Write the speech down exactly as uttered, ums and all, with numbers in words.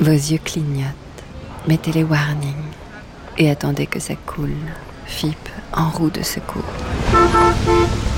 Vos yeux clignotent, mettez les warnings et attendez que ça coule. F I P en roue de secours.